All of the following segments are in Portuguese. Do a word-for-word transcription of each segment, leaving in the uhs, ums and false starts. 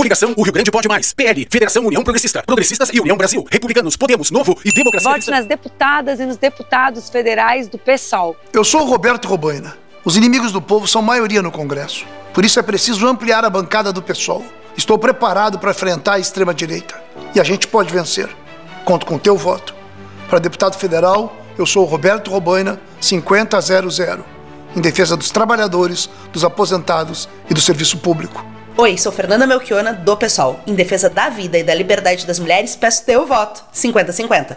Coligação O Rio Grande Pode Mais. P L, Federação União Progressista. Progressistas e União Brasil. Republicanos, Podemos, Novo e Democracia Vote Cristã. nas deputadas e nos deputados federais do PSOL. Eu sou o Roberto Robaina. Os inimigos do povo são maioria no Congresso. Por isso é preciso ampliar a bancada do PSOL. Estou preparado para enfrentar a extrema-direita. E a gente pode vencer. Conto com teu voto. Para deputado federal, eu sou o Roberto Robaina, cinquenta zero zero. Em defesa dos trabalhadores, dos aposentados e do serviço público. Oi, sou Fernanda Melchiona, do PSOL. Em defesa da vida e da liberdade das mulheres, peço teu voto. cinquenta cinquenta.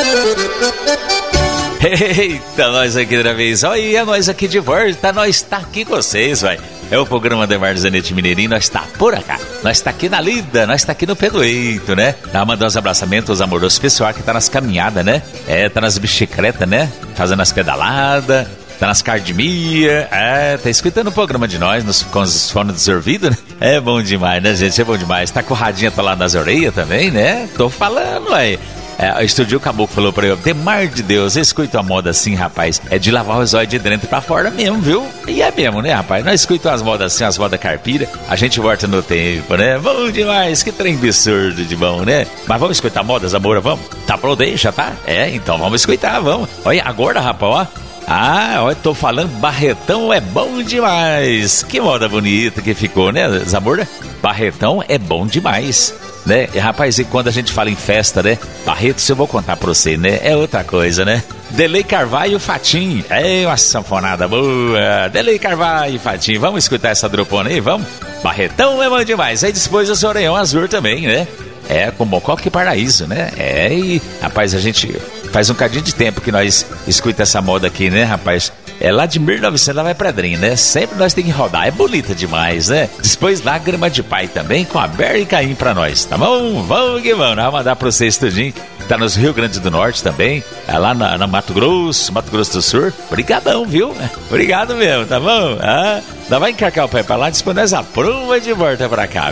Eita, nós aqui outra vez. Olha, nós aqui de volta. Nós tá aqui com vocês, vai. É o programa Demar do Zanete Mineirinho. Nós tá por cá. Nós tá aqui na lida. Nós tá aqui no pé do eito, né? Dá mandar uns abraçamentos aos amorosos pessoal que tá nas caminhadas, né? É, tá nas bicicletas, né? Fazendo as pedaladas. Tá nas cardemia, é, tá escutando o programa de nós nos, com os fones dos ouvidos, né? É bom demais, né, gente? É bom demais. Tá com o radinho tá lá nas orelhas também, né? Tô falando, aí. É, o Estúdio Caboclo falou pra eu, Demar de Deus, eu escuto a moda assim, rapaz, é de lavar os olhos de dentro pra fora mesmo, viu? E é mesmo, né, rapaz? Nós escutamos as modas assim, as modas carpira, a gente volta no tempo, né? Bom demais, que trem absurdo de bom, né? Mas vamos escutar modas, amor, vamos? Tá pronto, deixa, tá? É, então vamos escutar, vamos. Olha, agora, rapaz, ó. Ah, olha, tô falando, Barretão é bom demais. Que moda bonita que ficou, né, Zamora? Barretão é bom demais, né? E, rapaz, e quando a gente fala em festa, né? Barreto, se eu vou contar pra você, né? É outra coisa, né? Delei Carvalho e Fatim. É uma sanfonada boa. Delei Carvalho e Fatim. Vamos escutar essa dropona aí, vamos? Barretão é bom demais. Aí depois o Zoreião Azul também, né? É, com Mococa e Paraíso, né? É, e, rapaz, a gente faz um cadinho de tempo que nós escuta essa moda aqui, né, rapaz? É lá de mil e novecentos, lá vai Pedrinho, né? Sempre nós tem que rodar, é bonita demais, né? Depois Lágrima de Pai também, com a Berry Caim pra nós, tá bom? Vamos que vamos, vamos mandar pra vocês tudinho. Tá nos Rio Grande do Norte também, é lá na, na Mato Grosso, Mato Grosso do Sul. Obrigadão, viu? Obrigado mesmo, tá bom? Ah, ainda vai encarcar o pé pra lá, depois nós apruma de volta pra cá.